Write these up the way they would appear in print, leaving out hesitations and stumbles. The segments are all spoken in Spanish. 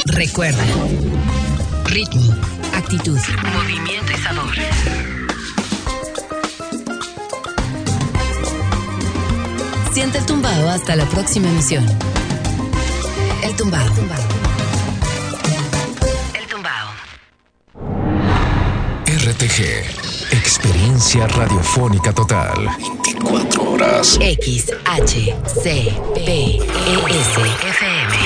Recuerda. Ritmo, actitud, movimiento y sabor. Siente el tumbao hasta la próxima emisión. El tumbao. El tumbao. RTG. Experiencia radiofónica total. 24 horas. XHCPES-FM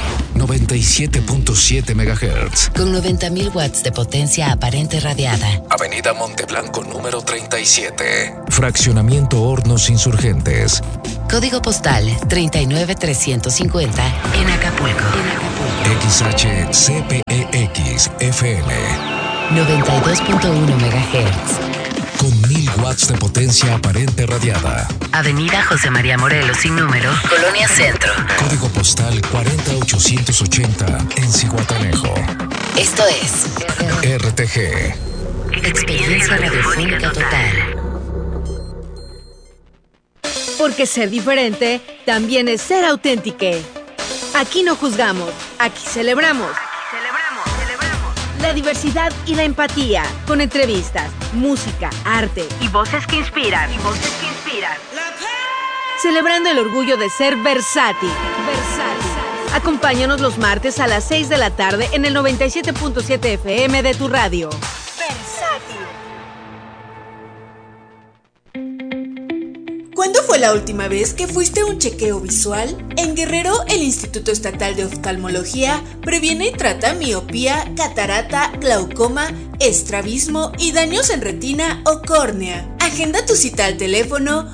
97.7 MHz. con 90.000 watts de potencia aparente radiada. Avenida Monteblanco número 37. Fraccionamiento Hornos Insurgentes. Código postal 39350 en Acapulco. XHCPEX-FM 92.1 MHz. con 1000 watts de potencia aparente radiada. Avenida José María Morelos sin número, Colonia Centro. Código postal 40880 en Zihuatanejo. Esto es RTG. Experiencia Radiofónica Total. Porque ser diferente también es ser auténtico. Aquí no juzgamos, aquí celebramos. La diversidad y la empatía, con entrevistas, música, arte y voces que inspiran. Celebrando el orgullo de ser versátil. Acompáñanos los martes a las 6 de la tarde en el 97.7 FM de tu radio. ¿Cuándo fue la última vez que fuiste a un chequeo visual? En Guerrero, el Instituto Estatal de Oftalmología previene y trata miopía, catarata, glaucoma, estrabismo y daños en retina o córnea. Agenda tu cita al teléfono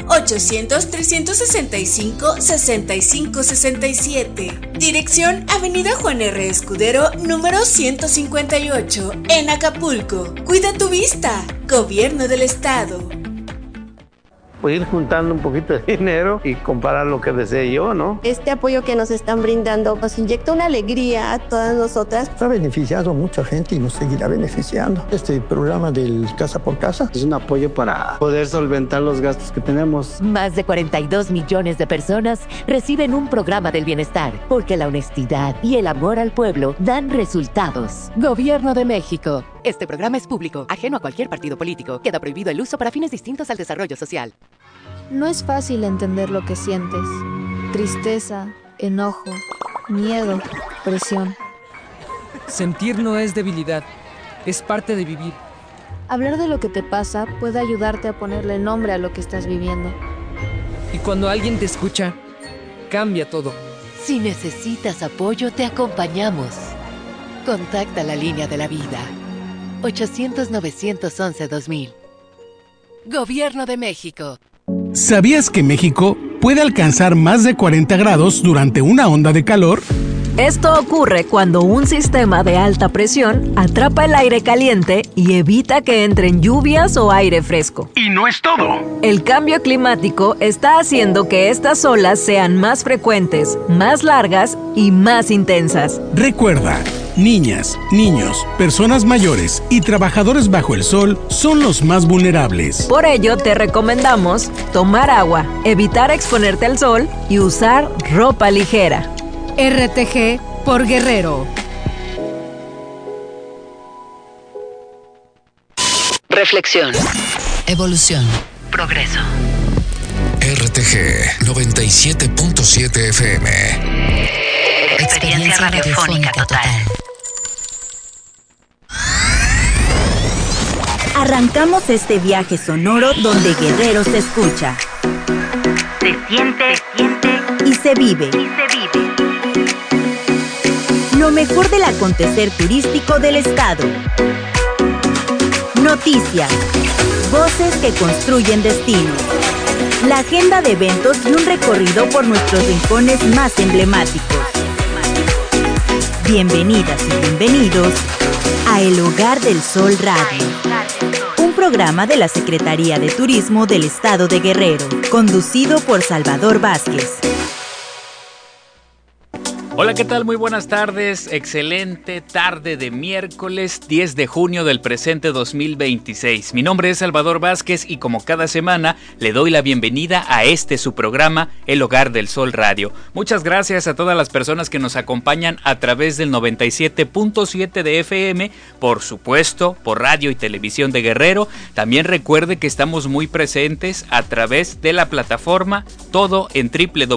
800-365-6567. Dirección Avenida Juan R. Escudero, número 158, en Acapulco. Cuida tu vista. Gobierno del Estado. Ir juntando un poquito de dinero y comprar lo que desee yo, ¿no? Este apoyo que nos están brindando nos inyecta una alegría a todas nosotras. Ha beneficiado a mucha gente y nos seguirá beneficiando. Este programa del Casa por Casa es un apoyo para poder solventar los gastos que tenemos. Más de 42 millones de personas reciben un programa del bienestar, porque la honestidad y el amor al pueblo dan resultados. Gobierno de México. Este programa es público, ajeno a cualquier partido político. Queda prohibido el uso para fines distintos al desarrollo social. No es fácil entender lo que sientes. Tristeza, enojo, miedo, presión. Sentir no es debilidad, es parte de vivir. Hablar de lo que te pasa puede ayudarte a ponerle nombre a lo que estás viviendo. Y cuando alguien te escucha, cambia todo. Si necesitas apoyo, te acompañamos. Contacta la línea de la vida. 800-911-2000. Gobierno de México. ¿Sabías que México puede alcanzar más de 40 grados durante una onda de calor? Esto ocurre cuando un sistema de alta presión atrapa el aire caliente y evita que entren lluvias o aire fresco. Y no es todo. El cambio climático está haciendo que estas olas sean más frecuentes, más largas y más intensas. Recuerda, niñas, niños, personas mayores y trabajadores bajo el sol son los más vulnerables. Por ello, te recomendamos tomar agua, evitar exponerte al sol y usar ropa ligera. RTG por Guerrero. Reflexión. Evolución. Progreso. RTG 97.7 FM. Experiencia radiofónica total. Arrancamos este viaje sonoro donde Guerrero se escucha, se siente y se vive. Lo mejor del acontecer turístico del estado. Noticias, voces que construyen destinos, la agenda de eventos y un recorrido por nuestros rincones más emblemáticos. Bienvenidas y bienvenidos a El Hogar del Sol Radio, un programa de la Secretaría de Turismo del Estado de Guerrero, conducido por Salvador Vázquez. Hola, ¿qué tal? Muy buenas tardes. Excelente tarde de miércoles 10 de junio del presente 2026. Mi nombre es Salvador Vázquez y como cada semana le doy la bienvenida a su programa, El Hogar del Sol Radio. Muchas gracias a todas las personas que nos acompañan a través del 97.7 de FM, por supuesto, por radio y televisión de Guerrero. También recuerde que estamos muy presentes a través de la plataforma, todo en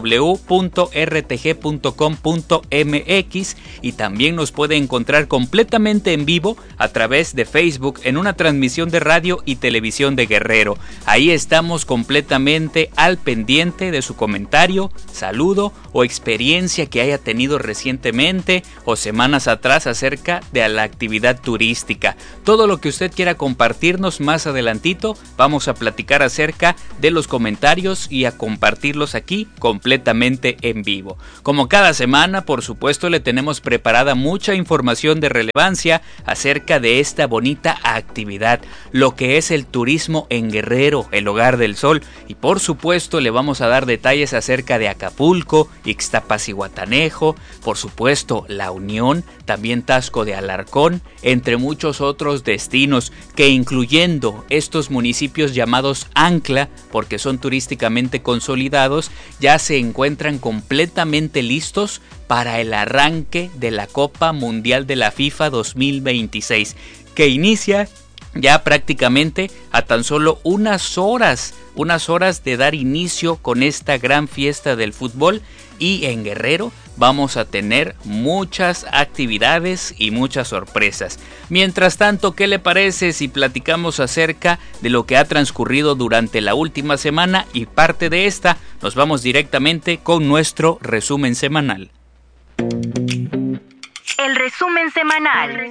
www.rtg.com.mx, y también nos puede encontrar completamente en vivo a través de Facebook en una transmisión de radio y televisión de Guerrero. Ahí estamos completamente al pendiente de su comentario, saludo o experiencia que haya tenido recientemente o semanas atrás acerca de la actividad turística. Todo lo que usted quiera compartirnos más adelantito, vamos a platicar acerca de los comentarios y a compartirlos aquí completamente en vivo. Como cada semana, por supuesto, le tenemos preparada mucha información de relevancia acerca de esta bonita actividad, lo que es el turismo en Guerrero, el Hogar del Sol, y por supuesto le vamos a dar detalles acerca de Acapulco, Ixtapas-Zihuatanejo, por supuesto La Unión, también Taxco de Alarcón, entre muchos otros destinos que, incluyendo estos municipios llamados ancla, porque son turísticamente consolidados, ya se encuentran completamente listos para el arranque de la Copa Mundial de la FIFA 2026, que inicia ya prácticamente a tan solo unas horas de dar inicio con esta gran fiesta del fútbol. Y en Guerrero vamos a tener muchas actividades y muchas sorpresas. Mientras tanto, ¿qué le parece si platicamos acerca de lo que ha transcurrido durante la última semana? Y parte de esta, nos vamos directamente con nuestro resumen semanal. El resumen semanal.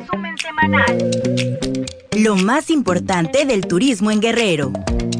Lo más importante del turismo en Guerrero.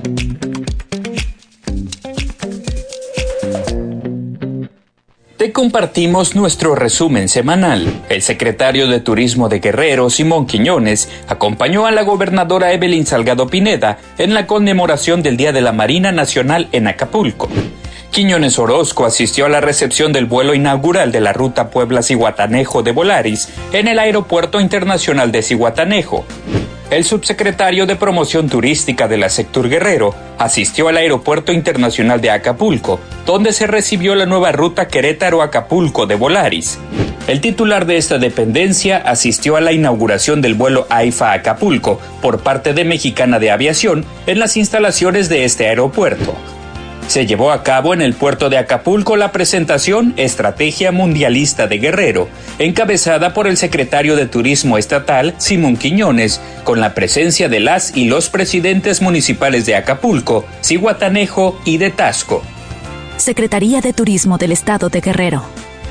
Te compartimos nuestro resumen semanal. El secretario de Turismo de Guerrero, Simón Quiñones, acompañó a la gobernadora Evelyn Salgado Pineda en la conmemoración del Día de la Marina Nacional en Acapulco. Quiñones Orozco asistió a la recepción del vuelo inaugural de la ruta Puebla-Zihuatanejo de Volaris en el Aeropuerto Internacional de Zihuatanejo. El subsecretario de Promoción Turística de la Sectur Guerrero asistió al Aeropuerto Internacional de Acapulco, donde se recibió la nueva ruta Querétaro-Acapulco de Volaris. El titular de esta dependencia asistió a la inauguración del vuelo AIFA Acapulco por parte de Mexicana de Aviación en las instalaciones de este aeropuerto. Se llevó a cabo en el puerto de Acapulco la presentación Estrategia Mundialista de Guerrero, encabezada por el secretario de Turismo Estatal, Simón Quiñones, con la presencia de las y los presidentes municipales de Acapulco, Zihuatanejo y de Taxco. Secretaría de Turismo del Estado de Guerrero.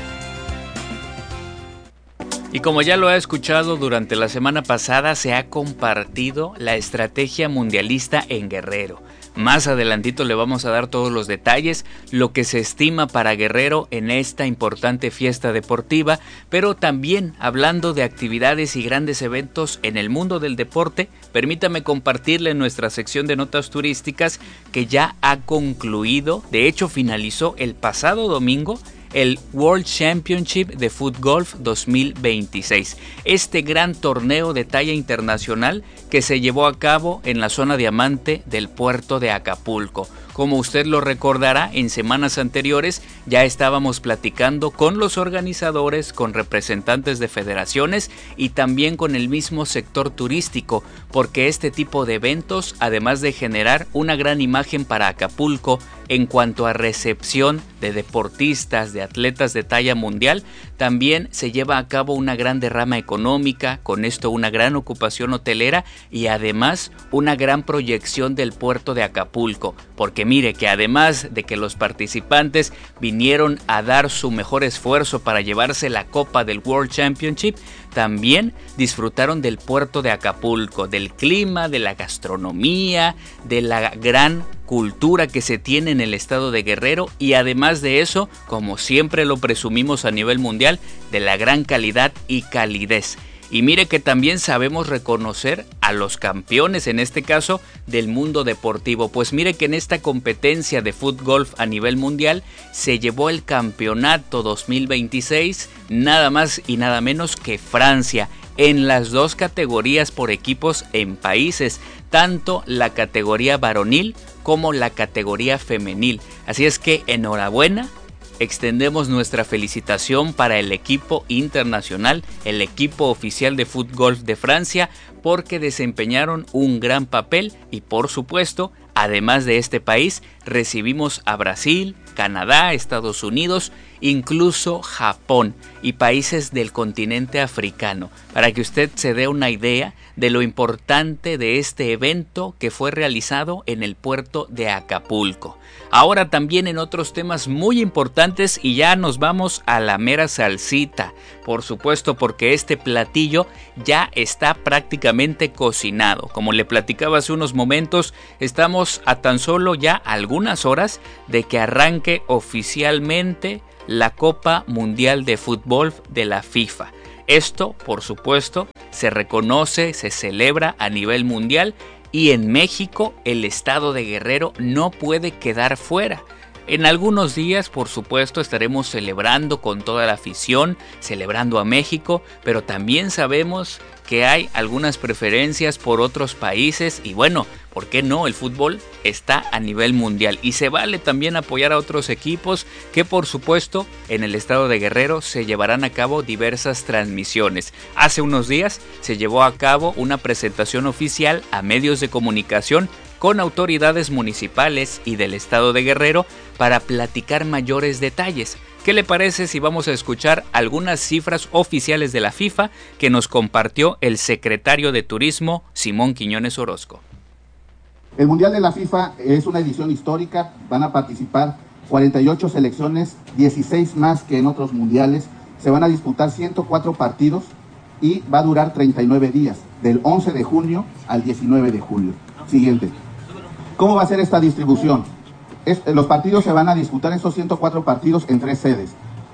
Y como ya lo ha escuchado, durante la semana pasada se ha compartido la Estrategia Mundialista en Guerrero. Más adelantito le vamos a dar todos los detalles, lo que se estima para Guerrero en esta importante fiesta deportiva, pero también hablando de actividades y grandes eventos en el mundo del deporte, permítame compartirle en nuestra sección de notas turísticas que ya ha concluido, de hecho finalizó el pasado domingo, el World Championship de Foot Golf 2026, este gran torneo de talla internacional que se llevó a cabo en la zona diamante del puerto de Acapulco. Como usted lo recordará, en semanas anteriores ya estábamos platicando con los organizadores, con representantes de federaciones y también con el mismo sector turístico, porque este tipo de eventos, además de generar una gran imagen para Acapulco en cuanto a recepción de deportistas, de atletas de talla mundial, también se lleva a cabo una gran derrama económica, con esto una gran ocupación hotelera y además una gran proyección del puerto de Acapulco, porque mire que además de que los participantes vinieron a dar su mejor esfuerzo para llevarse la copa del World Championship, también disfrutaron del puerto de Acapulco, del clima, de la gastronomía, de la gran cultura que se tiene en el estado de Guerrero y además de eso, como siempre lo presumimos a nivel mundial, de la gran calidad y calidez. Y mire que también sabemos reconocer a los campeones, en este caso, del mundo deportivo. Pues mire que en esta competencia de fútbol a nivel mundial se llevó el campeonato 2026, nada más y nada menos que Francia, en las dos categorías por equipos en países, tanto la categoría varonil como la categoría femenil. Así es que enhorabuena. Extendemos nuestra felicitación para el equipo internacional, el equipo oficial de fútbol de Francia, porque desempeñaron un gran papel y por supuesto, además de este país, recibimos a Brasil, Canadá, Estados Unidos, incluso Japón y países del continente africano, para que usted se dé una idea de lo importante de este evento que fue realizado en el puerto de Acapulco. Ahora también en otros temas muy importantes y ya nos vamos a la mera salsita, por supuesto, porque este platillo ya está prácticamente cocinado. Como le platicaba hace unos momentos, estamos a tan solo ya algunas horas de que arranque oficialmente la Copa Mundial de Fútbol de la FIFA. Esto, por supuesto, se reconoce, se celebra a nivel mundial y en México el estado de Guerrero no puede quedar fuera. En algunos días, por supuesto, estaremos celebrando con toda la afición, celebrando a México, pero también sabemos que hay algunas preferencias por otros países y bueno, ¿por qué no? El fútbol está a nivel mundial y se vale también apoyar a otros equipos que por supuesto en el estado de Guerrero se llevarán a cabo diversas transmisiones. Hace unos días se llevó a cabo una presentación oficial a medios de comunicación con autoridades municipales y del estado de Guerrero para platicar mayores detalles. ¿Qué le parece si vamos a escuchar algunas cifras oficiales de la FIFA que nos compartió el secretario de Turismo, Simón Quiñones Orozco? El Mundial de la FIFA es una edición histórica, van a participar 48 selecciones, 16 más que en otros mundiales, se van a disputar 104 partidos y va a durar 39 días, del 11 de junio al 19 de julio. Siguiente. ¿Cómo va a ser esta distribución? Los partidos se van a disputar, estos 104 partidos, en 3 sedes.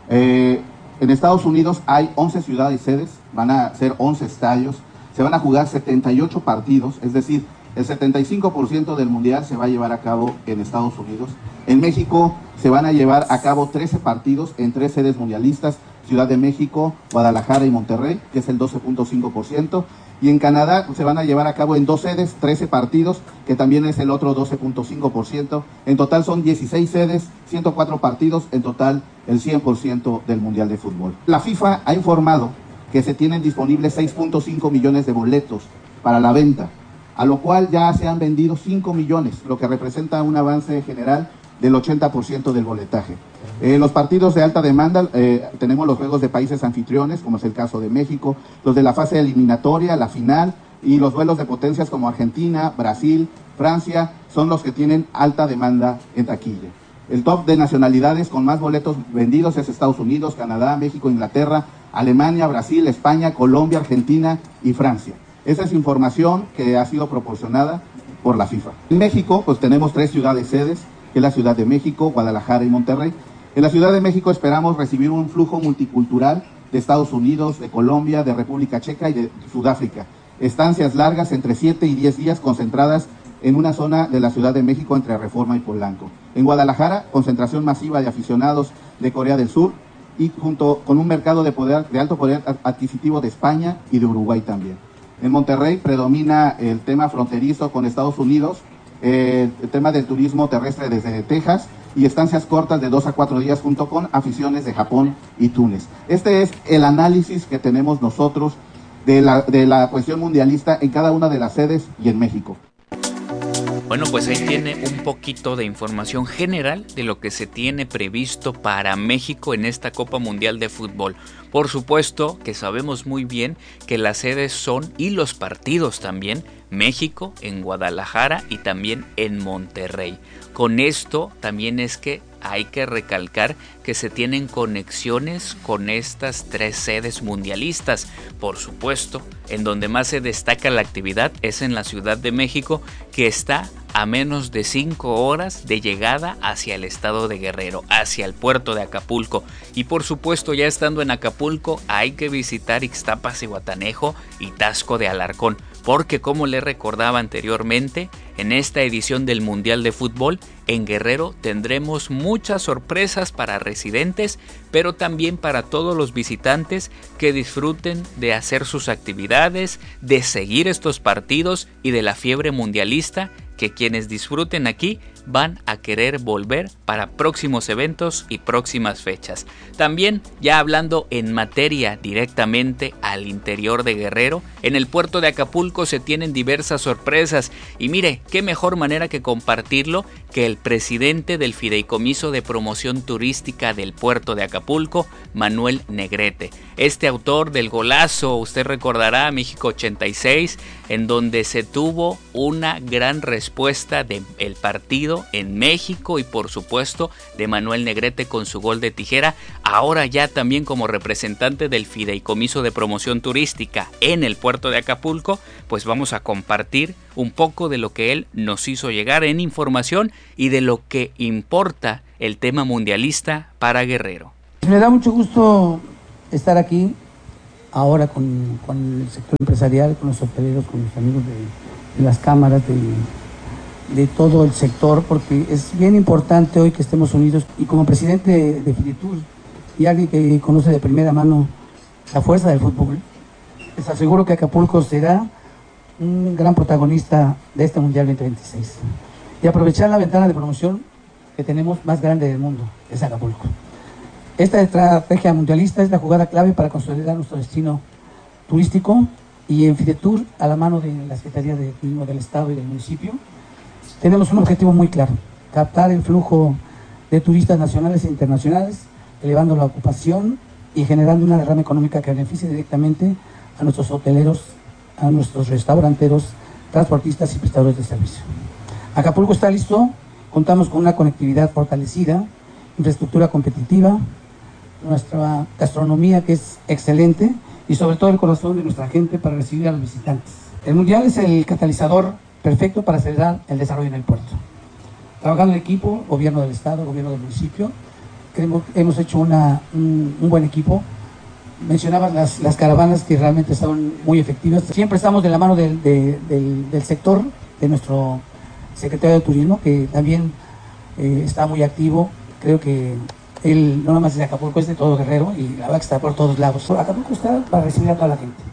En Estados Unidos hay 11 ciudades sedes, van a ser 11 estadios, se van a jugar 78 partidos, es decir, el 75% del mundial se va a llevar a cabo en Estados Unidos. En México se van a llevar a cabo 13 partidos en 3 sedes mundialistas, Ciudad de México, Guadalajara y Monterrey, que es el 12.5%. Y en Canadá se van a llevar a cabo en 2 sedes, 13 partidos, que también es el otro 12.5%. En total son 16 sedes, 104 partidos, en total el 100% del Mundial de Fútbol. La FIFA ha informado que se tienen disponibles 6.5 millones de boletos para la venta, a lo cual ya se han vendido 5 millones, lo que representa un avance general del 80% del boletaje. Los partidos de alta demanda, tenemos los juegos de países anfitriones, como es el caso de México, los de la fase eliminatoria, la final, y los duelos de potencias como Argentina, Brasil, Francia, son los que tienen alta demanda en taquilla. El top de nacionalidades con más boletos vendidos es Estados Unidos, Canadá, México, Inglaterra, Alemania, Brasil, España, Colombia, Argentina y Francia. Esa es información que ha sido proporcionada por la FIFA. En México, pues tenemos 3 ciudades sedes, que es la Ciudad de México, Guadalajara y Monterrey. En la Ciudad de México esperamos recibir un flujo multicultural de Estados Unidos, de Colombia, de República Checa y de Sudáfrica. Estancias largas entre 7 y 10 días concentradas en una zona de la Ciudad de México entre Reforma y Polanco. En Guadalajara, concentración masiva de aficionados de Corea del Sur y junto con un mercado de alto poder adquisitivo de España y de Uruguay también. En Monterrey predomina el tema fronterizo con Estados Unidos, el tema del turismo terrestre desde Texas y estancias cortas de 2 a 4 días junto con aficiones de Japón y Túnez. Este es el análisis que tenemos nosotros de la cuestión mundialista en cada una de las sedes y en México. Bueno, pues ahí tiene un poquito de información general de lo que se tiene previsto para México en esta Copa Mundial de Fútbol. Por supuesto que sabemos muy bien que las sedes son, y los partidos también, México, en Guadalajara y también en Monterrey. Con esto también es que hay que recalcar que se tienen conexiones con estas 3 sedes mundialistas. Por supuesto, en donde más se destaca la actividad es en la Ciudad de México, que está a menos de 5 horas de llegada hacia el estado de Guerrero, hacia el puerto de Acapulco. Y por supuesto, ya estando en Acapulco, hay que visitar Ixtapas, Zihuatanejo y Taxco de Alarcón, porque como le recordaba anteriormente, en esta edición del Mundial de Fútbol, en Guerrero tendremos muchas sorpresas para residentes, pero también para todos los visitantes que disfruten de hacer sus actividades, de seguir estos partidos y de la fiebre mundialista, que quienes disfruten aquí van a querer volver para próximos eventos y próximas fechas. También, ya hablando en materia directamente al interior de Guerrero, en el puerto de Acapulco se tienen diversas sorpresas y mire, qué mejor manera que compartirlo que el presidente del Fideicomiso de Promoción Turística del puerto de Acapulco, Manuel Negrete. Este autor del golazo, usted recordará, México 86, en donde se tuvo una gran respuesta del partido en México y por supuesto de Manuel Negrete con su gol de tijera, ahora ya también como representante del Fideicomiso de Promoción Turística en el puerto de Acapulco, pues vamos a compartir un poco de lo que él nos hizo llegar en información y de lo que importa el tema mundialista para Guerrero. Me da mucho gusto estar aquí ahora con el sector empresarial, con los hoteleros, con los amigos de las cámaras, de todo el sector, porque es bien importante hoy que estemos unidos. Y como presidente de Fidetur y alguien que conoce de primera mano la fuerza del fútbol, les aseguro que Acapulco será un gran protagonista de este Mundial 2026 y aprovechar la ventana de promoción que tenemos más grande del mundo, es Acapulco. Esta estrategia mundialista es la jugada clave para consolidar nuestro destino turístico, y en Fidetur, a la mano de la Secretaría de Turismo del Estado y del municipio, tenemos un objetivo muy claro: captar el flujo de turistas nacionales e internacionales, elevando la ocupación y generando una derrama económica que beneficie directamente a nuestros hoteleros, a nuestros restauranteros, transportistas y prestadores de servicio. Acapulco está listo, contamos con una conectividad fortalecida, infraestructura competitiva, nuestra gastronomía que es excelente y sobre todo el corazón de nuestra gente para recibir a los visitantes. El Mundial es el catalizador perfecto para acelerar el desarrollo en el puerto. Trabajando en equipo, gobierno del estado, gobierno del municipio, hemos hecho un buen equipo. Mencionabas las caravanas que realmente son muy efectivas. Siempre estamos de la mano del sector, de nuestro secretario de Turismo, que también está muy activo. Creo que él no nada más es de Acapulco, es de todo Guerrero y la verdad que está por todos lados. Acapulco está para recibir a toda la gente.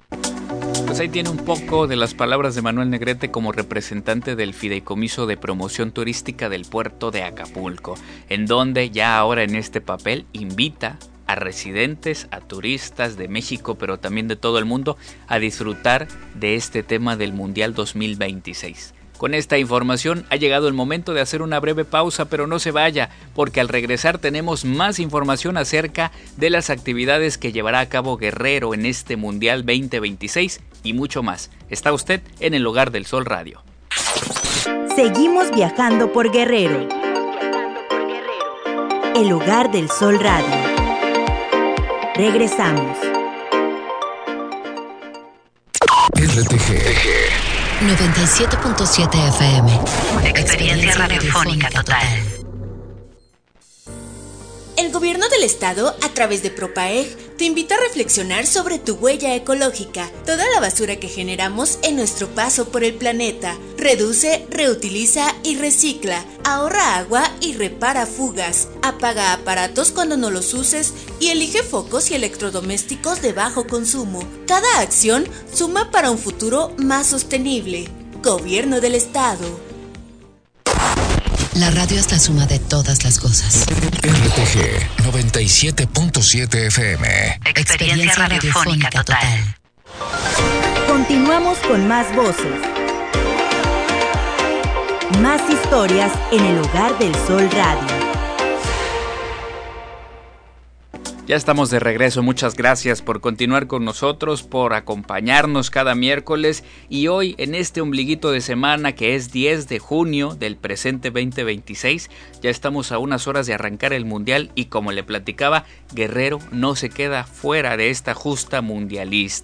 Pues ahí tiene un poco de las palabras de Manuel Negrete como representante del Fideicomiso de Promoción Turística del puerto de Acapulco, en donde ya ahora en este papel invita a residentes, a turistas de México, pero también de todo el mundo, a disfrutar de este tema del Mundial 2026. Con esta información ha llegado el momento de hacer una breve pausa, pero no se vaya, porque al regresar tenemos más información acerca de las actividades que llevará a cabo Guerrero en este Mundial 2026 y mucho más. Está usted en el Hogar del Sol Radio. Seguimos viajando por Guerrero. El Hogar del Sol Radio. Regresamos. RTG 97.7 FM. Experiencia radiofónica total. El gobierno del estado, a través de Propaeg, te invita a reflexionar sobre tu huella ecológica, toda la basura que generamos en nuestro paso por el planeta. Reduce, reutiliza y recicla. Ahorra agua y repara fugas. Apaga aparatos cuando no los uses y elige focos y electrodomésticos de bajo consumo. Cada acción suma para un futuro más sostenible. Gobierno del estado. La radio es la suma de todas las cosas. RTG 97.7 FM. Experiencia radiofónica total. Continuamos con más voces. Más historias en el Hogar del Sol Radio. Ya estamos de regreso, muchas gracias por continuar con nosotros, por acompañarnos cada miércoles y hoy en este ombliguito de semana que es 10 de junio del presente 2026, ya estamos a unas horas de arrancar el Mundial y como le platicaba, Guerrero no se queda fuera de esta justa mundialista.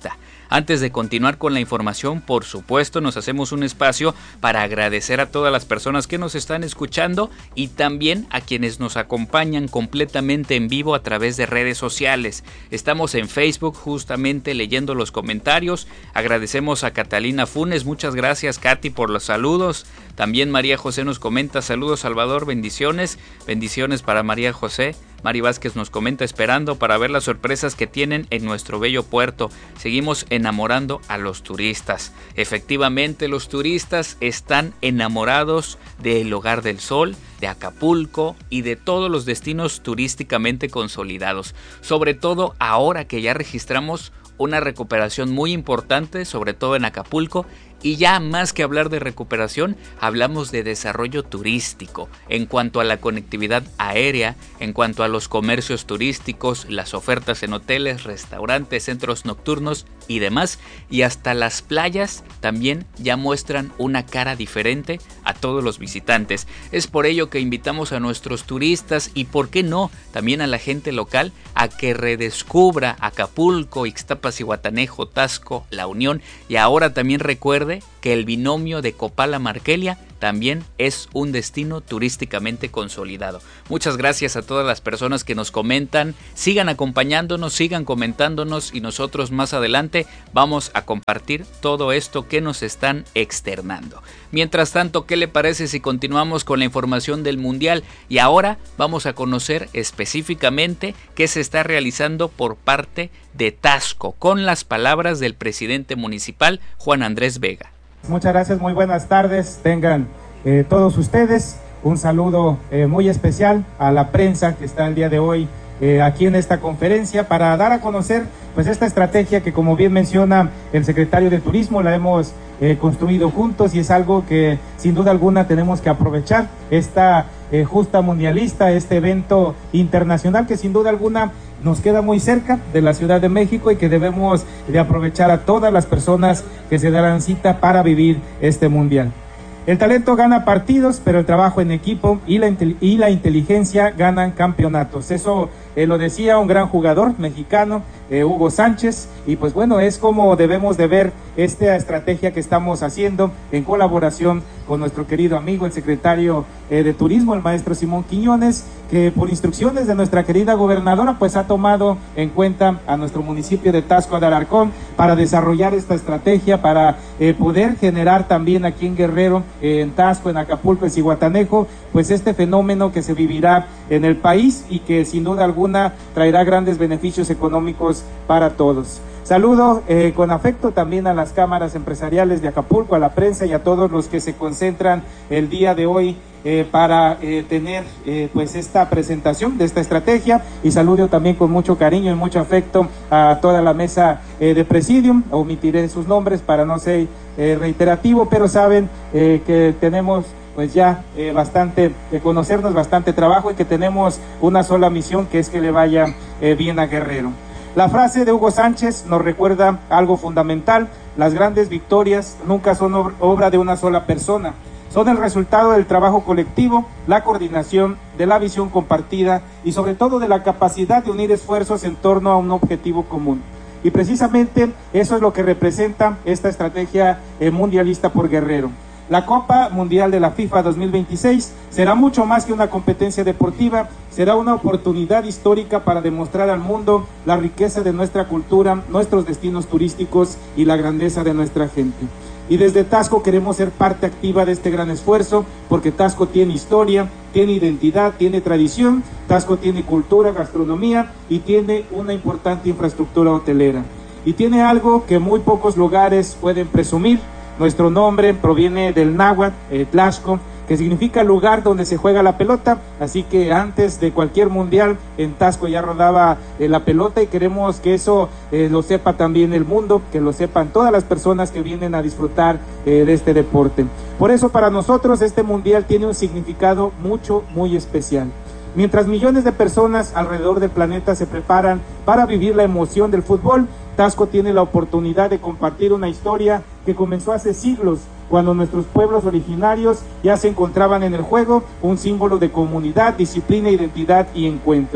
Antes de continuar con la información, por supuesto, nos hacemos un espacio para agradecer a todas las personas que nos están escuchando y también a quienes nos acompañan completamente en vivo a través de redes sociales. Estamos en Facebook justamente leyendo los comentarios. Agradecemos a Catalina Funes, muchas gracias Katy por los saludos. También María José nos comenta, saludos Salvador, bendiciones para María José. Mari Vázquez nos comenta, esperando para ver las sorpresas que tienen en nuestro bello puerto. Seguimos enamorando a los turistas. Efectivamente, los turistas están enamorados del Hogar del Sol, de Acapulco y de todos los destinos turísticamente consolidados. Sobre todo ahora que ya registramos una recuperación muy importante, sobre todo en Acapulco. Y ya más que hablar de recuperación, hablamos de desarrollo turístico, en cuanto a la conectividad aérea, en cuanto a los comercios turísticos, las ofertas en hoteles, restaurantes, centros nocturnos y demás, y hasta las playas también ya muestran una cara diferente a todos los visitantes. Es por ello que invitamos a nuestros turistas y, por qué no, también a la gente local a que redescubra Acapulco, Ixtapas y Guatanejo, Taxco, La Unión, y ahora también recuerde que el binomio de Copala-Markelia también es un destino turísticamente consolidado. Muchas gracias a todas las personas que nos comentan, sigan acompañándonos, sigan comentándonos y nosotros más adelante vamos a compartir todo esto que nos están externando. Mientras tanto, ¿qué le parece si continuamos con la información del Mundial? Y ahora vamos a conocer específicamente qué se está realizando por parte de Taxco, con las palabras del presidente municipal, Juan Andrés Vega. Muchas gracias, muy buenas tardes, tengan todos ustedes un saludo muy especial a la prensa que está el día de hoy aquí en esta conferencia para dar a conocer pues esta estrategia que, como bien menciona el secretario de Turismo, la hemos construido juntos y es algo que sin duda alguna tenemos que aprovechar, esta justa mundialista, este evento internacional que sin duda alguna nos queda muy cerca de la Ciudad de México y que debemos de aprovechar a todas las personas que se darán cita para vivir este mundial. El talento gana partidos, pero el trabajo en equipo y la inteligencia ganan campeonatos. Eso lo decía un gran jugador mexicano, Hugo Sánchez, y pues bueno, es como debemos de ver esta estrategia que estamos haciendo en colaboración con nuestro querido amigo, el secretario de Turismo, el maestro Simón Quiñones, que por instrucciones de nuestra querida gobernadora, pues ha tomado en cuenta a nuestro municipio de Taxco de Alarcón para desarrollar esta estrategia, para poder generar también aquí en Guerrero, en Taxco, en Acapulco, en Zihuatanejo, pues este fenómeno que se vivirá en el país y que sin duda alguna traerá grandes beneficios económicos para todos. Saludo con afecto también a las cámaras empresariales de Acapulco, a la prensa y a todos los que se concentran el día de hoy para tener pues esta presentación de esta estrategia, y saludo también con mucho cariño y mucho afecto a toda la mesa de Presidium. Omitiré sus nombres para no ser reiterativo, pero saben que tenemos pues ya bastante conocernos, bastante trabajo y que tenemos una sola misión, que es que le vaya bien a Guerrero. La frase de Hugo Sánchez nos recuerda algo fundamental: las grandes victorias nunca son obra de una sola persona, son el resultado del trabajo colectivo, la coordinación, de la visión compartida y sobre todo de la capacidad de unir esfuerzos en torno a un objetivo común. Y precisamente eso es lo que representa esta estrategia mundialista por Guerrero. La Copa Mundial de la FIFA 2026 será mucho más que una competencia deportiva, será una oportunidad histórica para demostrar al mundo la riqueza de nuestra cultura, nuestros destinos turísticos y la grandeza de nuestra gente. Y desde Taxco queremos ser parte activa de este gran esfuerzo, porque Taxco tiene historia, tiene identidad, tiene tradición, Taxco tiene cultura, gastronomía y tiene una importante infraestructura hotelera. Y tiene algo que muy pocos lugares pueden presumir. Nuestro nombre proviene del náhuatl, Tlaxco, que significa lugar donde se juega la pelota, así que antes de cualquier mundial en Taxco ya rodaba la pelota, y queremos que eso lo sepa también el mundo, que lo sepan todas las personas que vienen a disfrutar de este deporte. Por eso para nosotros este mundial tiene un significado muy especial. Mientras millones de personas alrededor del planeta se preparan para vivir la emoción del fútbol, Taxco tiene la oportunidad de compartir una historia que comenzó hace siglos, cuando nuestros pueblos originarios ya se encontraban en el juego, un símbolo de comunidad, disciplina, identidad y encuentro.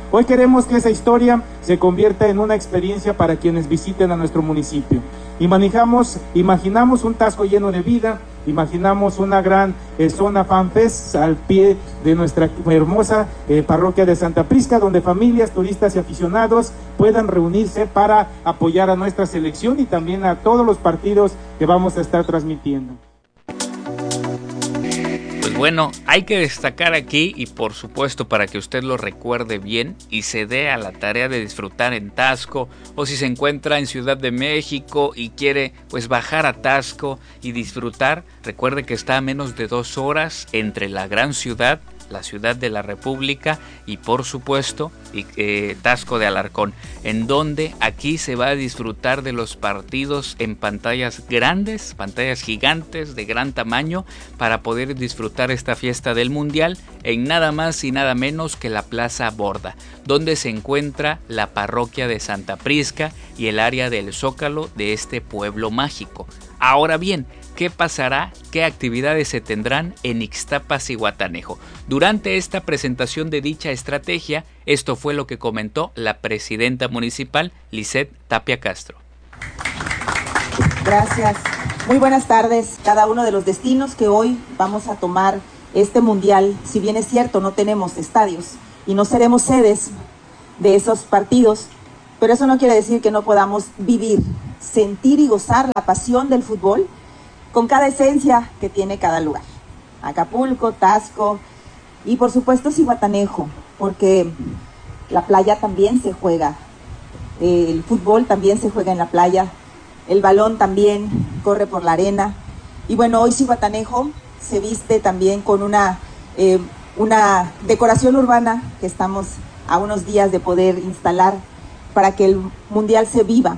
Hoy queremos que esa historia se convierta en una experiencia para quienes visiten a nuestro municipio. Imaginamos un Taxco lleno de vida, imaginamos una gran zona FanFest al pie de nuestra hermosa parroquia de Santa Prisca, donde familias, turistas y aficionados puedan reunirse para apoyar a nuestra selección y también a todos los partidos que vamos a estar transmitiendo. Bueno, hay que destacar aquí, y por supuesto para que usted lo recuerde bien y se dé a la tarea de disfrutar en Taxco, o si se encuentra en Ciudad de México y quiere pues bajar a Taxco y disfrutar, recuerde que está a menos de 2 horas entre la gran ciudad, la ciudad de la República y por supuesto Taxco de Alarcón, en donde aquí se va a disfrutar de los partidos en pantallas grandes, pantallas gigantes de gran tamaño, para poder disfrutar esta fiesta del Mundial en nada más y nada menos que la Plaza Borda, donde se encuentra la parroquia de Santa Prisca y el área del Zócalo de este pueblo mágico. Ahora bien, ¿qué pasará? ¿Qué actividades se tendrán en Ixtapas y Zihuatanejo? Durante esta presentación de dicha estrategia, esto fue lo que comentó la presidenta municipal, Lisette Tapia Castro. Gracias. Muy buenas tardes. Cada uno de los destinos que hoy vamos a tomar este mundial, si bien es cierto, no tenemos estadios y no seremos sedes de esos partidos, pero eso no quiere decir que no podamos vivir, sentir y gozar la pasión del fútbol con cada esencia que tiene cada lugar. Acapulco, Taxco y por supuesto Zihuatanejo, porque la playa también se juega, el fútbol también se juega en la playa, el balón también corre por la arena. Y bueno, hoy Zihuatanejo se viste también con una decoración urbana que estamos a unos días de poder instalar para que el mundial se viva.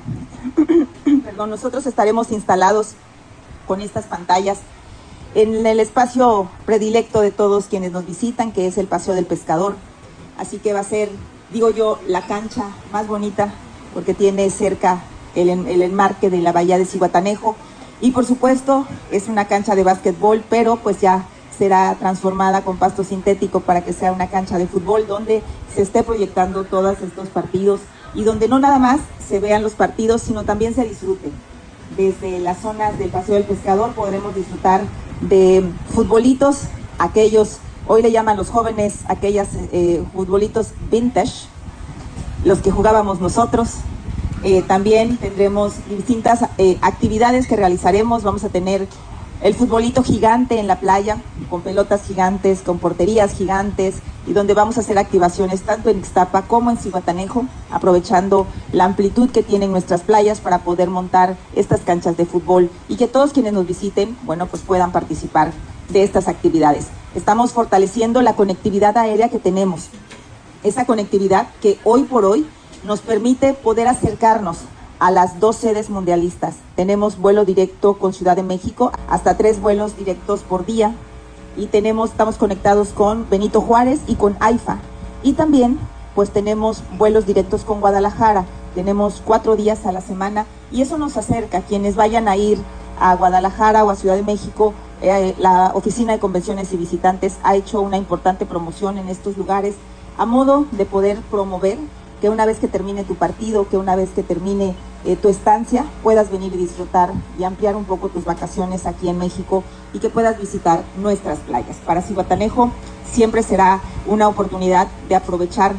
Perdón, nosotros estaremos instalados con estas pantallas en el espacio predilecto de todos quienes nos visitan, que es el Paseo del Pescador. Así que va a ser, digo yo, la cancha más bonita, porque tiene cerca el enmarque de la bahía de Zihuatanejo. Y por supuesto es una cancha de básquetbol, pero pues ya será transformada con pasto sintético para que sea una cancha de fútbol donde se esté proyectando todos estos partidos y donde no nada más se vean los partidos, sino también se disfruten. Desde las zonas del Paseo del Pescador podremos disfrutar de futbolitos, aquellos, hoy le llaman los jóvenes, aquellos futbolitos vintage, los que jugábamos nosotros. También tendremos distintas actividades que realizaremos. Vamos a tener el futbolito gigante en la playa, con pelotas gigantes, con porterías gigantes, y donde vamos a hacer activaciones tanto en Ixtapa como en Zihuatanejo, aprovechando la amplitud que tienen nuestras playas para poder montar estas canchas de fútbol y que todos quienes nos visiten, bueno, pues puedan participar de estas actividades. Estamos fortaleciendo la conectividad aérea que tenemos, esa conectividad que hoy por hoy nos permite poder acercarnos a las 2 sedes mundialistas. Tenemos vuelo directo con Ciudad de México, hasta 3 vuelos directos por día, y estamos conectados con Benito Juárez y con AIFA, y también pues tenemos vuelos directos con Guadalajara. Tenemos 4 días a la semana, y eso nos acerca a quienes vayan a ir a Guadalajara o a Ciudad de México. La Oficina de Convenciones y Visitantes ha hecho una importante promoción en estos lugares a modo de poder promover que una vez que termine tu partido, que una vez que termine tu estancia, puedas venir y disfrutar y ampliar un poco tus vacaciones aquí en México y que puedas visitar nuestras playas. Para Zihuatanejo siempre será una oportunidad de aprovechar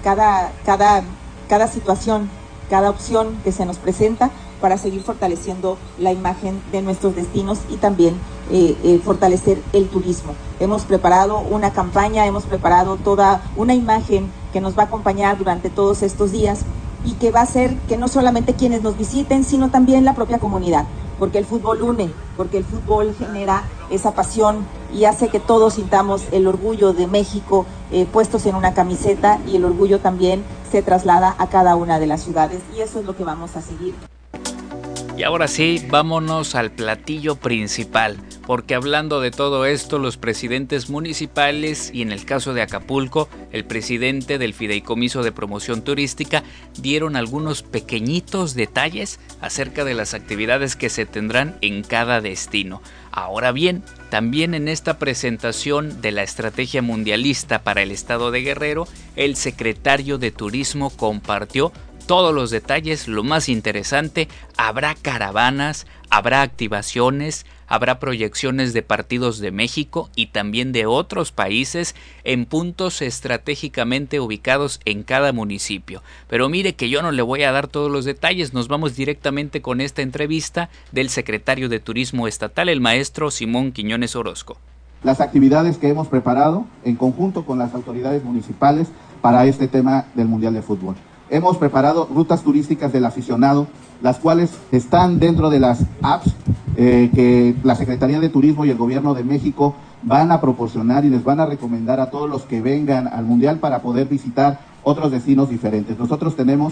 cada situación, cada opción que se nos presenta para seguir fortaleciendo la imagen de nuestros destinos y también fortalecer el turismo. Hemos preparado una campaña, hemos preparado toda una imagen que nos va a acompañar durante todos estos días y que va a hacer que no solamente quienes nos visiten, sino también la propia comunidad, porque el fútbol une, porque el fútbol genera esa pasión y hace que todos sintamos el orgullo de México puestos en una camiseta, y el orgullo también se traslada a cada una de las ciudades, y eso es lo que vamos a seguir. Y ahora sí, vámonos al platillo principal, porque hablando de todo esto, los presidentes municipales y en el caso de Acapulco, el presidente del Fideicomiso de Promoción Turística dieron algunos pequeñitos detalles acerca de las actividades que se tendrán en cada destino. Ahora bien, también en esta presentación de la estrategia mundialista para el estado de Guerrero, el secretario de Turismo compartió todos los detalles, lo más interesante: habrá caravanas, habrá activaciones, habrá proyecciones de partidos de México y también de otros países en puntos estratégicamente ubicados en cada municipio. Pero mire que yo no le voy a dar todos los detalles, nos vamos directamente con esta entrevista del secretario de Turismo Estatal, el maestro Simón Quiñones Orozco. Las actividades que hemos preparado en conjunto con las autoridades municipales para este tema del Mundial de Fútbol. Hemos preparado rutas turísticas del aficionado, las cuales están dentro de las apps que la Secretaría de Turismo y el Gobierno de México van a proporcionar y les van a recomendar a todos los que vengan al Mundial para poder visitar otros destinos diferentes. Nosotros tenemos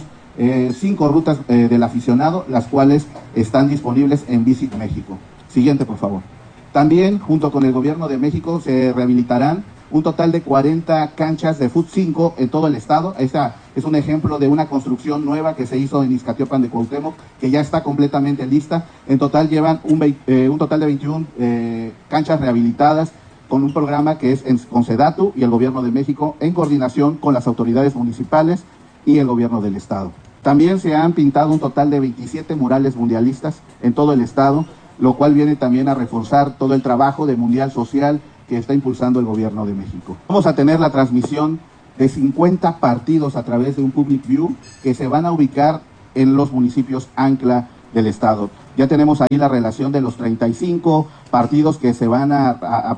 5 rutas del aficionado, las cuales están disponibles en Visit México. Siguiente, por favor. También, junto con el Gobierno de México, se rehabilitarán un total de 40 canchas de Fut 5 en todo el estado. Esta es un ejemplo de una construcción nueva que se hizo en Ixcatiopan de Cuauhtémoc, que ya está completamente lista. En total llevan un total de 21 canchas rehabilitadas con un programa que es con Sedatu y el Gobierno de México en coordinación con las autoridades municipales y el Gobierno del estado. También se han pintado un total de 27 murales mundialistas en todo el estado, lo cual viene también a reforzar todo el trabajo de Mundial Social que está impulsando el Gobierno de México. Vamos a tener la transmisión de 50 partidos a través de un Public View que se van a ubicar en los municipios ancla del estado. Ya tenemos ahí la relación de los 35 partidos que se van a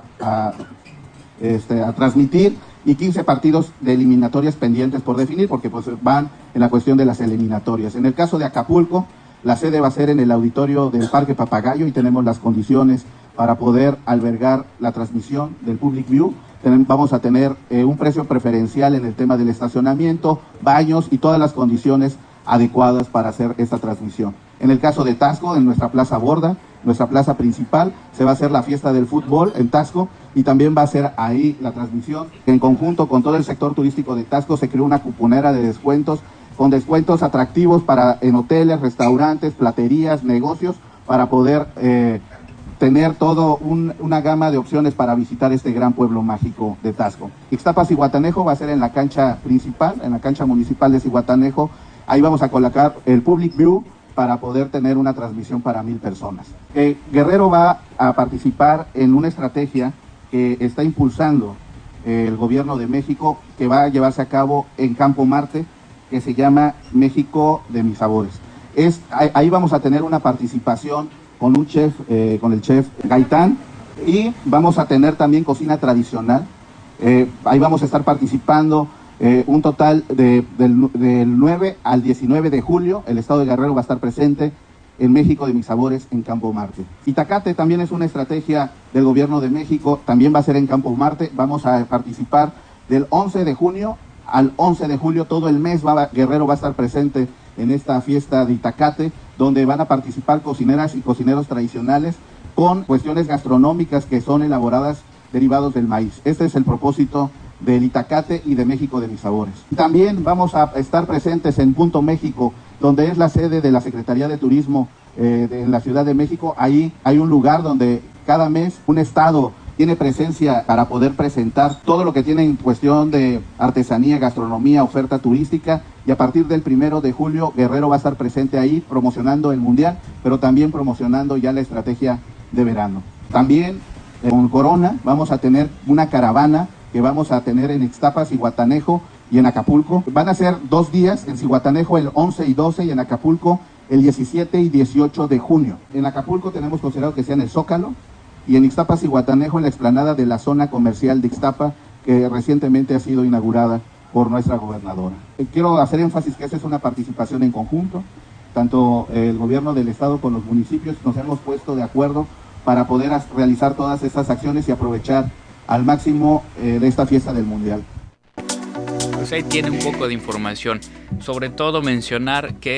transmitir y 15 partidos de eliminatorias pendientes por definir, porque pues van en la cuestión de las eliminatorias. En el caso de Acapulco, la sede va a ser en el auditorio del Parque Papagayo y tenemos las condiciones para poder albergar la transmisión del Public View. Vamos a tener un precio preferencial en el tema del estacionamiento, baños y todas las condiciones adecuadas para hacer esta transmisión. En el caso de Taxco, en nuestra plaza Borda, nuestra plaza principal, se va a hacer la fiesta del fútbol en Taxco y también va a ser ahí la transmisión. En conjunto con todo el sector turístico de Taxco se creó una cuponera de descuentos, con descuentos atractivos en hoteles, restaurantes, platerías, negocios, para poder tener todo una gama de opciones para visitar este gran pueblo mágico de Taxco. Ixtapas y Zihuatanejo va a ser en la cancha principal, en la cancha municipal de Zihuatanejo. Ahí vamos a colocar el Public View para poder tener una transmisión para 1,000 personas. Guerrero va a participar en una estrategia que está impulsando el Gobierno de México, que va a llevarse a cabo en Campo Marte, que se llama México de mis sabores. Ahí vamos a tener una participación con un chef, con el chef Gaitán, y vamos a tener también cocina tradicional. Ahí vamos a estar participando un total del 9 al 19 de julio. El estado de Guerrero va a estar presente en México de mis sabores en Campo Marte. Itacate también es una estrategia del Gobierno de México, también va a ser en Campo Marte. Vamos a participar del 11 de junio al 11 de julio, todo el mes Guerrero va a estar presente en esta fiesta de Itacate, donde van a participar cocineras y cocineros tradicionales con cuestiones gastronómicas que son elaboradas derivados del maíz. Este es el propósito del Itacate y de México de mis sabores. También vamos a estar presentes en Punto México, donde es la sede de la Secretaría de Turismo en la Ciudad de México. Ahí hay un lugar donde cada mes un estado tiene presencia para poder presentar todo lo que tiene en cuestión de artesanía, gastronomía, oferta turística, y a partir del 1 de julio Guerrero va a estar presente ahí promocionando el Mundial, pero también promocionando ya la estrategia de verano. También con Corona vamos a tener una caravana que vamos a tener en Ixtapas, Zihuatanejo y en Acapulco. Van a ser 2 días, en Zihuatanejo el 11 y 12 y en Acapulco el 17 y 18 de junio. En Acapulco tenemos considerado que sea en el Zócalo, y en Ixtapas y Zihuatanejo en la explanada de la zona comercial de Ixtapa, que recientemente ha sido inaugurada por nuestra gobernadora. Quiero hacer énfasis que esta es una participación en conjunto, tanto el gobierno del estado con los municipios nos hemos puesto de acuerdo para poder realizar todas estas acciones y aprovechar al máximo de esta fiesta del Mundial. Pues ahí tiene un poco de información, sobre todo mencionar que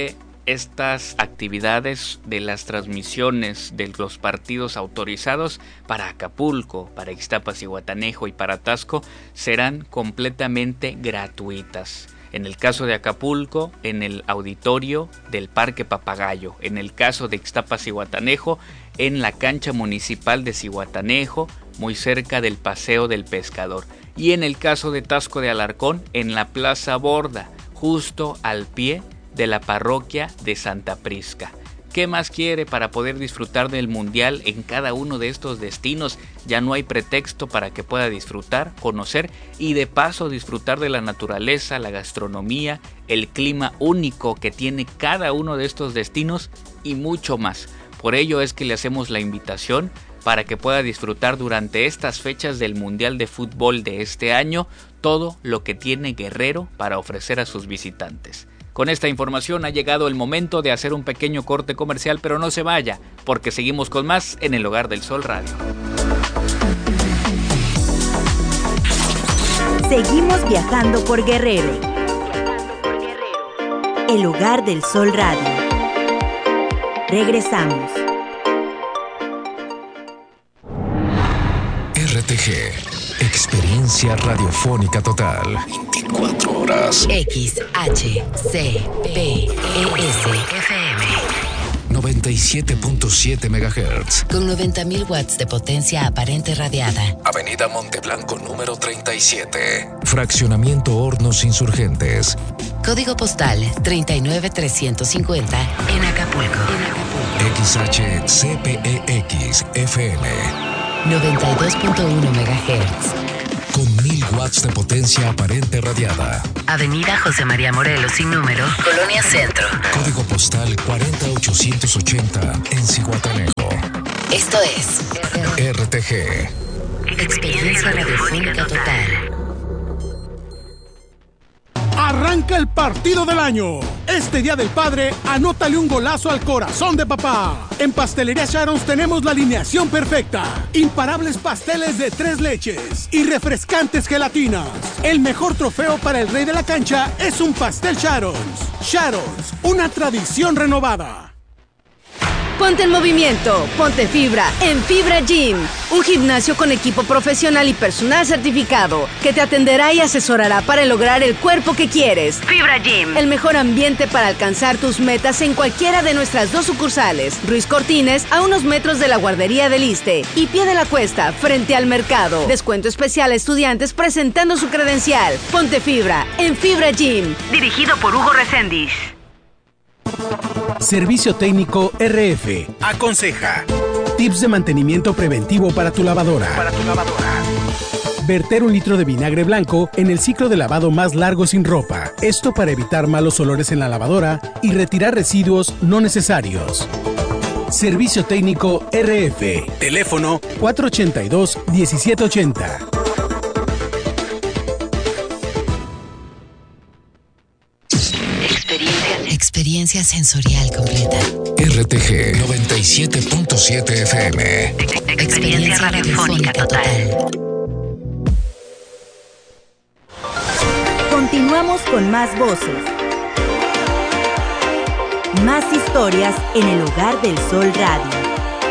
estas actividades de las transmisiones de los partidos autorizados para Acapulco, para Ixtapas y Zihuatanejo y para Taxco serán completamente gratuitas. En el caso de Acapulco, en el auditorio del Parque Papagayo. En el caso de Ixtapas y Zihuatanejo, en la cancha municipal de Zihuatanejo, muy cerca del Paseo del Pescador. Y en el caso de Taxco de Alarcón, en la Plaza Borda, justo al pie de la parroquia de Santa Prisca. ¿Qué más quiere para poder disfrutar del Mundial en cada uno de estos destinos? Ya no hay pretexto para que pueda disfrutar, conocer y de paso disfrutar de la naturaleza, la gastronomía, el clima único que tiene cada uno de estos destinos y mucho más. Por ello es que le hacemos la invitación para que pueda disfrutar durante estas fechas del Mundial de Fútbol de este año todo lo que tiene Guerrero para ofrecer a sus visitantes. Con esta información ha llegado el momento de hacer un pequeño corte comercial, pero no se vaya, porque seguimos con más en El Hogar del Sol Radio. Seguimos viajando por Guerrero. El Hogar del Sol Radio. Regresamos. RTG, experiencia radiofónica total. 24 horas. XHCPES-FM 97.7 MHz. con 90.000 watts de potencia aparente radiada. Avenida Monteblanco número 37. Fraccionamiento Hornos Insurgentes. Código postal 39350 en Acapulco. XHCPEX-FM 92.1 MHz. Con 1000 watts de potencia aparente radiada. Avenida José María Morelos sin número, Colonia Centro. Código postal 40880 en Zihuatanejo. Esto es RTG. Experiencia radiofónica total. Arranca el partido del año. Este Día del Padre, anótale un golazo al corazón de papá. En Pastelería Sharon's tenemos la alineación perfecta. Imparables pasteles de 3 leches y refrescantes gelatinas. El mejor trofeo para el rey de la cancha es un pastel Sharon's. Sharon's, una tradición renovada. Ponte en movimiento, ponte fibra en Fibra Gym, un gimnasio con equipo profesional y personal certificado que te atenderá y asesorará para lograr el cuerpo que quieres. Fibra Gym, el mejor ambiente para alcanzar tus metas en cualquiera de nuestras 2 sucursales, Ruiz Cortines a unos metros de la guardería del Iste y Pie de la Cuesta frente al mercado. Descuento especial a estudiantes presentando su credencial. Ponte fibra en Fibra Gym, dirigido por Hugo Reséndiz. Servicio técnico RF. Aconseja. Tips de mantenimiento preventivo para tu lavadora. Verter 1 litro de vinagre blanco en el ciclo de lavado más largo sin ropa. Esto para evitar malos olores en la lavadora y retirar residuos no necesarios. Servicio técnico RF. Teléfono 482-1780. Experiencia sensorial completa. RTG 97.7 FM. Experiencia radiofónica total. Continuamos con más voces. Más historias en El Hogar del Sol Radio.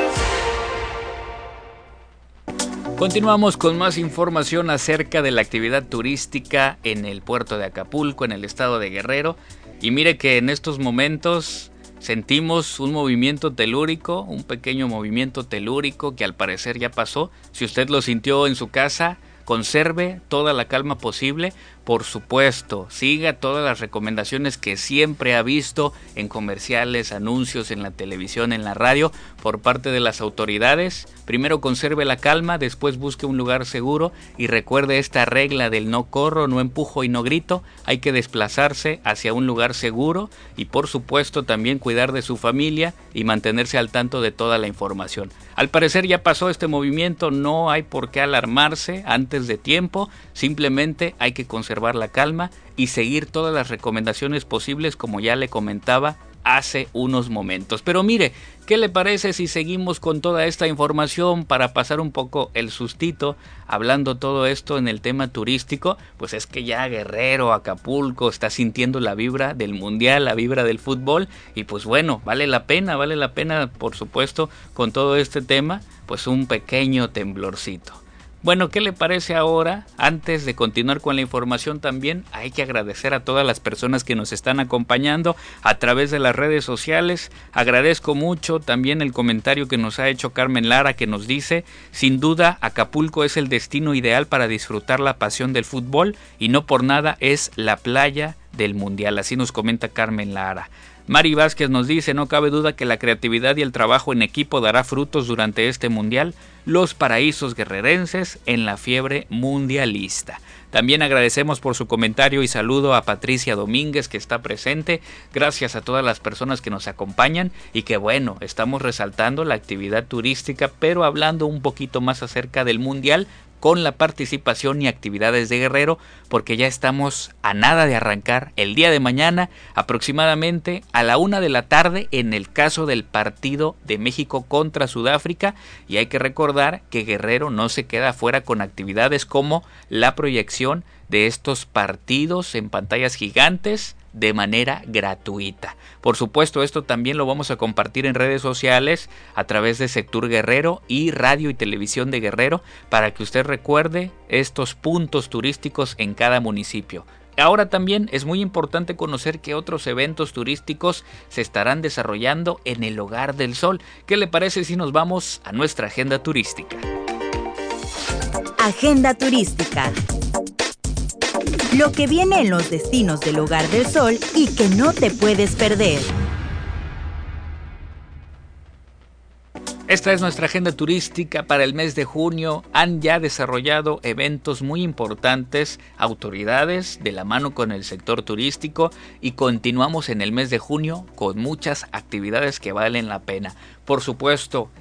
Continuamos con más información acerca de la actividad turística en el puerto de Acapulco, en el estado de Guerrero. Y mire que en estos momentos sentimos un movimiento telúrico, un pequeño movimiento telúrico que al parecer ya pasó. Si usted lo sintió en su casa, conserve toda la calma posible. Por supuesto, siga todas las recomendaciones que siempre ha visto en comerciales, anuncios, en la televisión, en la radio, por parte de las autoridades. Primero conserve la calma, después busque un lugar seguro y recuerde esta regla del no corro, no empujo y no grito. Hay que desplazarse hacia un lugar seguro y por supuesto también cuidar de su familia y mantenerse al tanto de toda la información. Al parecer ya pasó este movimiento, no hay por qué alarmarse antes de tiempo, simplemente hay que conservar la calma y seguir todas las recomendaciones posibles, como ya le comentaba hace unos momentos. Pero mire, ¿qué le parece si seguimos con toda esta información para pasar un poco el sustito, hablando todo esto en el tema turístico? Pues es que ya Guerrero, Acapulco está sintiendo la vibra del mundial, la vibra del fútbol, y pues bueno, vale la pena, por supuesto, con todo este tema, pues un pequeño temblorcito. Bueno, ¿qué le parece ahora? Antes de continuar con la información también hay que agradecer a todas las personas que nos están acompañando a través de las redes sociales. Agradezco mucho también el comentario que nos ha hecho Carmen Lara, que nos dice: sin duda Acapulco es el destino ideal para disfrutar la pasión del fútbol y no por nada es la playa del mundial. Así nos comenta Carmen Lara. Mari Vázquez nos dice: no cabe duda que la creatividad y el trabajo en equipo dará frutos durante este mundial. Los paraísos guerrerenses en la fiebre mundialista. También agradecemos por su comentario y saludo a Patricia Domínguez, que está presente. Gracias a todas las personas que nos acompañan y que bueno, estamos resaltando la actividad turística, pero hablando un poquito más acerca del mundial, con la participación y actividades de Guerrero, porque ya estamos a nada de arrancar el día de mañana, aproximadamente a la 1 de la tarde, en el caso del partido de México contra Sudáfrica, y hay que recordar que Guerrero no se queda fuera con actividades como la proyección de estos partidos en pantallas gigantes de manera gratuita. Por supuesto, esto también lo vamos a compartir en redes sociales a través de Sectur Guerrero y Radio y Televisión de Guerrero, para que usted recuerde estos puntos turísticos en cada municipio. Ahora también es muy importante conocer que otros eventos turísticos se estarán desarrollando en el Hogar del Sol. ¿Qué le parece si nos vamos a nuestra agenda turística? Agenda turística. Lo que viene en los destinos del Hogar del Sol y que no te puedes perder. Esta es nuestra agenda turística para el mes de junio. Han ya desarrollado eventos muy importantes, autoridades de la mano con el sector turístico, y continuamos en el mes de junio con muchas actividades que valen la pena. Por supuesto,